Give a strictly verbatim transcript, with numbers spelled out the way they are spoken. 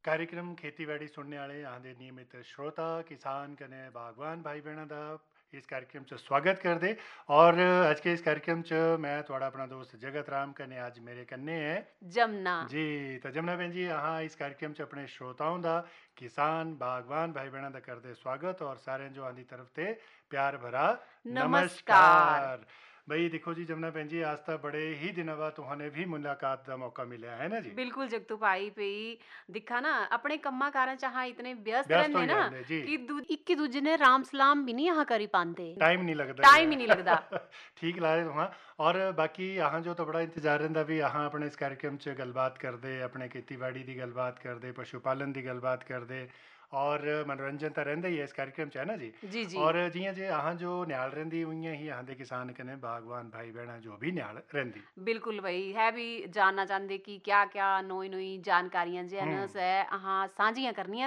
कार्यक्रम खेतीबाड़ी सुनने वाले आंदे नियमित श्रोता किसान कने बागवान भाई बहनों का इस कार्यक्रम च स्वागत कर दे। और अज के इस कार्यक्रम च मैं थोड़ा अपना दोस्त जगत राम कने आज मेरे कन्ने है जमुना। जी। तो जमुना बहन जी अहाँ इस कार्यक्रम च अपने श्रोताओं का किसान बागवान भाई बहनों का कर दे स्वागत और सारे जो आंदी तरफ ते प्यार भरा नमस्कार। नमस्कार। भाई देखो जी जमुना बहन जी आज तो बड़े ही दिनों बाद तुहाने भी मुलाकात का मौका मिला है ना जी। बिल्कुल जगतू भाई पई दिखा ना अपने कम्मा कारां च अहां इतने व्यस्त व्यस्त हो रहने ना जाते जी। कि दू इक्की दूजे ने राम सलाम भी नहीं अहां करी पांदे। टाइम नहीं लगता टाइम ही नहीं लगदा। ठीक ला रहे तुहां। और बाकी अहां जो तो बड़ा इंतजार रहिंदा भी अहां अपने इस कार्यक्रम च गलबात कर दे अपने खेतीबाड़ी की गलबात कर दे पशु पालन की गलबात कर दे और मनोरंजन तो रहिंदा ही है इस कार्यक्रम च है ना जी। जी जी और जियां जे अहां जो न्याल रहिंदी उइयां ही अहां दे किसान कने बागवान भाई बहना जो भी न्याल रहिंदी। बिल्कुल भाई है भी जानना चाहते कि क्या क्या नोई नोई जानकारियां जे न हम्म से अहां साझियां करनियां